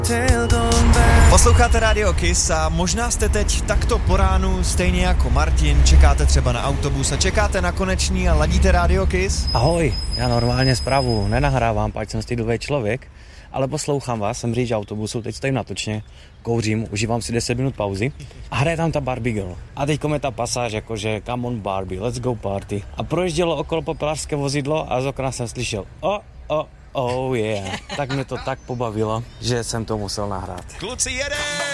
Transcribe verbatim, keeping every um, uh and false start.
Posloucháte Radio Kiss a možná jste teď takto po ránu, stejně jako Martin, čekáte třeba na autobus a čekáte na konečný a ladíte Radio Kiss? Ahoj, já normálně zprávu nenahrávám, pač jsem stydlivý člověk, ale poslouchám vás, jsem řidič autobusu, teď stojím na točně, kouřím, užívám si deset minut pauzy a hraje tam ta Barbie Girl. A teďko je ta pasáž jakože come on Barbie, let's go party. A projíždělo okolo populářské vozidlo a z okna jsem slyšel oh, oh, oh yeah. Tak mě to tak pobavilo, že jsem to musel nahrát. Kluci, jede!